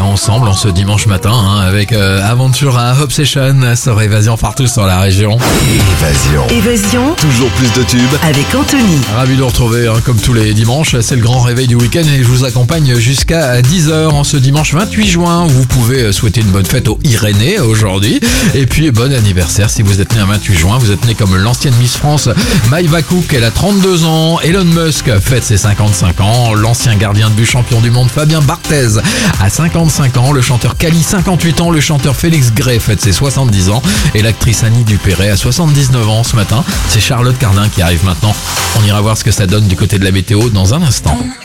ensemble en ce dimanche matin avec Aventura Obsession sur Évasion partout sur la région. Évasion. Toujours plus de tubes. Avec Anthony. Ravi de vous retrouver comme tous les dimanches, c'est le grand réveil du week-end et je vous accompagne jusqu'à 10h en ce dimanche 28 juin. Vous pouvez souhaiter une bonne fête aux Irénée aujourd'hui et puis bon anniversaire si vous êtes né un 28 juin. Vous êtes né comme l'ancienne Miss France Maïva Cook, elle a 32 ans. Elon Musk fête ses 55 ans. L'ancien gardien de but champion du monde Fabien Barthez a 55 ans. Le chanteur Kali 58 ans. Le chanteur Félix Gray fête ses 70 ans. Et l'actrice Annie Dupéret a 79 ans ce matin. C'est Charlotte Cardin qui arrive maintenant. On ira voir ce que ça donne du côté de la météo dans un instant.